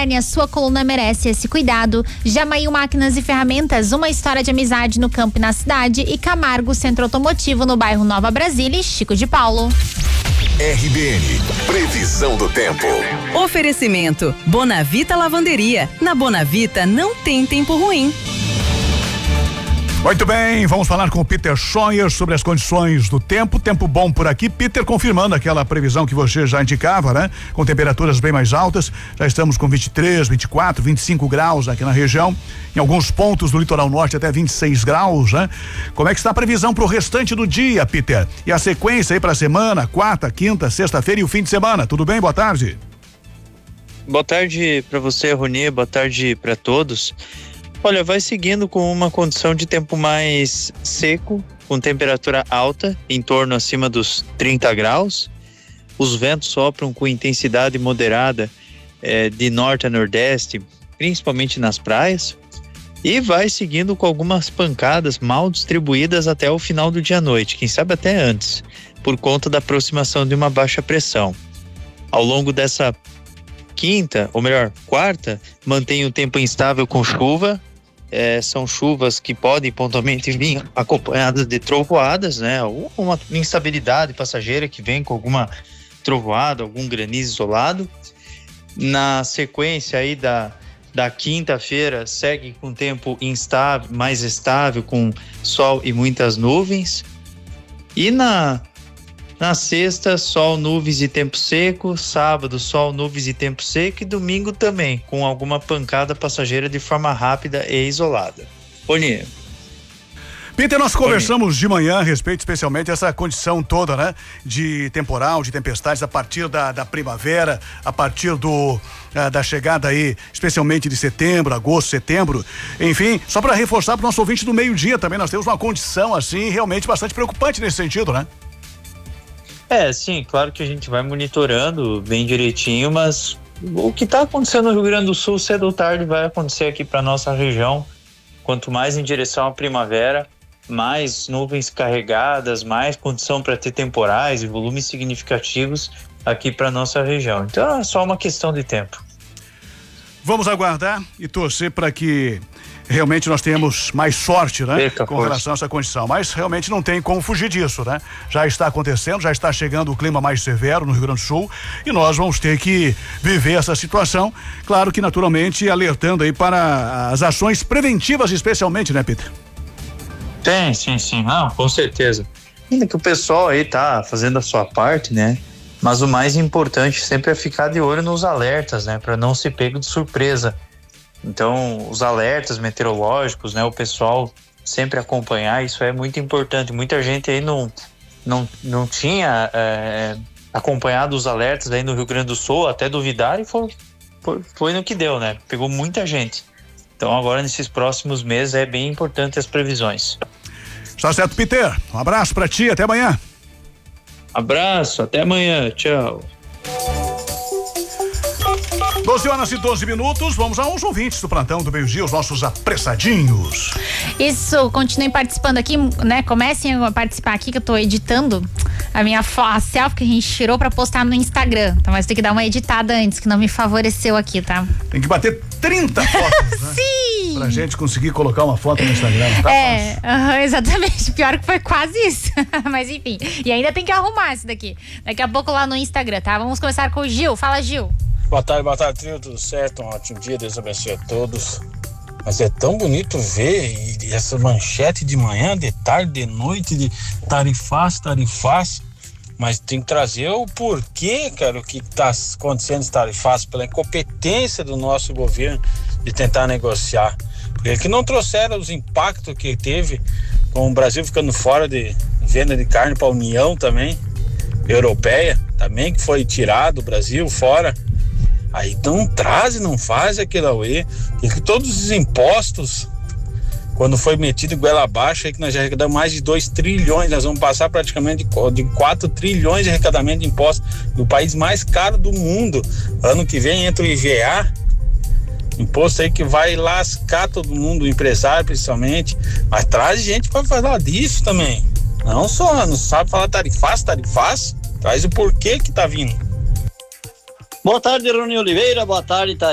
Hérnia, sua coluna merece esse cuidado. Jamail Máquinas e Ferramentas, uma história de amizade no campo e na cidade. E Camargo Centro Automotivo no bairro Nova Brasília e Chico de Paulo. RBN, previsão do tempo. Oferecimento, Bonavita Lavanderia. Na Bonavita não tem tempo ruim. Muito bem, vamos falar com o Peter Scheuer sobre as condições do tempo. Tempo bom por aqui. Peter, confirmando aquela previsão que você já indicava, né? Com temperaturas bem mais altas. Já estamos com 23, 24, 25 graus aqui na região. Em alguns pontos do litoral norte até 26 graus, né? Como é que está a previsão para o restante do dia, Peter? E a sequência aí para a semana, quarta, quinta, sexta-feira e o fim de semana. Tudo bem? Boa tarde. Boa tarde para você, Rony. Boa tarde para todos. Olha, vai seguindo com uma condição de tempo mais seco, com temperatura alta, em torno acima dos 30 graus. Os ventos sopram com intensidade moderada de norte a nordeste, principalmente nas praias. E vai seguindo com algumas pancadas mal distribuídas até o final do dia à noite, quem sabe até antes, por conta da aproximação de uma baixa pressão. Ao longo dessa quinta, ou melhor, quarta, mantém o tempo instável com chuva. São chuvas que podem pontualmente vir acompanhadas de trovoadas, né? Ou uma instabilidade passageira que vem com alguma trovoada, algum granizo isolado. Na sequência aí da quinta-feira, segue com tempo instável, mais estável, com sol e muitas nuvens. E na sexta, sol, nuvens e tempo seco. Sábado, sol, nuvens e tempo seco. E domingo também, com alguma pancada passageira de forma rápida e isolada. Rony. Peter, nós conversamos de manhã a respeito especialmente dessa condição toda, né? De temporal, de tempestades a partir da primavera, a partir da chegada aí, especialmente de setembro, agosto, setembro. Enfim, só para reforçar para o nosso ouvinte do meio-dia também, nós temos uma condição assim realmente bastante preocupante nesse sentido, né? Sim, claro que a gente vai monitorando bem direitinho, mas o que está acontecendo no Rio Grande do Sul cedo ou tarde vai acontecer aqui para nossa região. Quanto mais em direção à primavera, mais nuvens carregadas, mais condição para ter temporais e volumes significativos aqui para nossa região. Então é só uma questão de tempo. Vamos aguardar e torcer para que realmente nós tenhamos mais sorte, né? Com relação a essa condição, mas realmente não tem como fugir disso, né? Já está acontecendo, já está chegando o clima mais severo no Rio Grande do Sul e nós vamos ter que viver essa situação, claro que naturalmente alertando aí para as ações preventivas especialmente, né, Peter? Sim, não, com certeza. Ainda que o pessoal aí tá fazendo a sua parte, né? Mas o mais importante sempre é ficar de olho nos alertas, né? Para não ser pego de surpresa. Então, os alertas meteorológicos, né? O pessoal sempre acompanhar, isso é muito importante. Muita gente aí não tinha acompanhado os alertas aí no Rio Grande do Sul, até duvidar e foi no que deu, né? Pegou muita gente. Então, agora nesses próximos meses é bem importante as previsões. Está certo, Peter. Um abraço para ti, até amanhã. Abraço, até amanhã, tchau. 12h12, vamos aos ouvintes do plantão do meio-dia, os nossos apressadinhos. Isso, continuem participando aqui, né? Comecem a participar aqui que eu tô editando a minha selfie que a gente tirou pra postar no Instagram. Então, mas tem que dar uma editada antes, que não me favoreceu aqui, tá? Tem que bater 30 fotos, né? Sim! Pra gente conseguir colocar uma foto no Instagram. Tá exatamente. Pior que foi quase isso. Mas enfim, e ainda tem que arrumar isso daqui. Daqui a pouco lá no Instagram, tá? Vamos começar com o Gil. Fala, Gil. Boa tarde, trio, tudo certo? Um ótimo dia, Deus abençoe a todos. Mas é tão bonito ver essa manchete de manhã, de tarde, de noite, de tarifácio, mas tem que trazer o porquê, cara, o que está acontecendo esse tarifácio, pela incompetência do nosso governo de tentar negociar. Porque que não trouxeram os impactos que teve com o Brasil ficando fora de venda de carne para a União também, europeia, também que foi tirado o Brasil fora. Aí não traz e não faz aquele auê, porque todos os impostos, quando foi metido em goela abaixo, aí que nós já arrecadamos mais de 2 trilhões, nós vamos passar praticamente de 4 trilhões de arrecadamento de impostos, do país mais caro do mundo. Ano que vem entra o IVA, imposto aí que vai lascar todo mundo, o empresário principalmente, mas traz gente para falar disso também. Não sabe falar tarifaço, traz o porquê que tá vindo. Boa tarde, Rony Oliveira, boa tarde,